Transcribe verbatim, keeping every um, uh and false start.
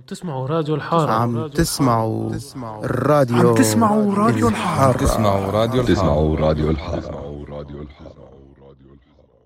تسمعوا راديو الحارة. عم تسمعوا الراديو عم تسمعوا راديو الحارة. الحارة. تسمعوا راديو تسمعوا راديو الحارة. الحارة.